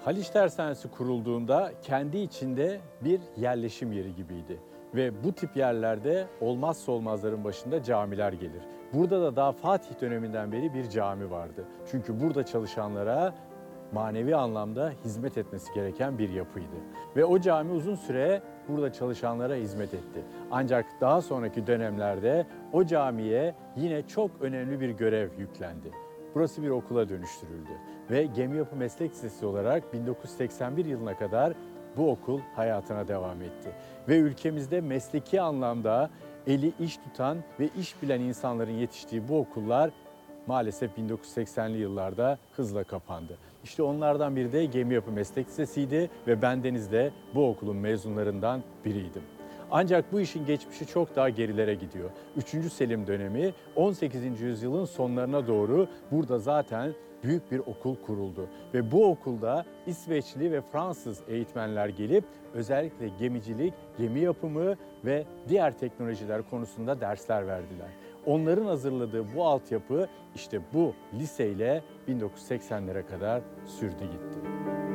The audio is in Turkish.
Haliç Tersanesi kurulduğunda kendi içinde bir yerleşim yeri gibiydi. Ve bu tip yerlerde olmazsa olmazların başında camiler gelir. Burada da daha Fatih döneminden beri bir cami vardı. Çünkü burada çalışanlara manevi anlamda hizmet etmesi gereken bir yapıydı. Ve o cami uzun süre burada çalışanlara hizmet etti. Ancak daha sonraki dönemlerde o camiye yine çok önemli bir görev yüklendi. Burası bir okula dönüştürüldü ve Gemi Yapı Meslek Lisesi olarak 1981 yılına kadar bu okul hayatına devam etti. Ve ülkemizde mesleki anlamda eli iş tutan ve iş bilen insanların yetiştiği bu okullar maalesef 1980'li yıllarda hızla kapandı. İşte onlardan biri de Gemi Yapı Meslek Lisesi'ydi ve bendeniz de bu okulun mezunlarından biriydim. Ancak bu işin geçmişi çok daha gerilere gidiyor. 3. Selim dönemi 18. yüzyılın sonlarına doğru burada zaten büyük bir okul kuruldu. Ve bu okulda İsveçli ve Fransız eğitmenler gelip özellikle gemicilik, gemi yapımı ve diğer teknolojiler konusunda dersler verdiler. Onların hazırladığı bu altyapı işte bu liseyle 1980'lere kadar sürdü gitti.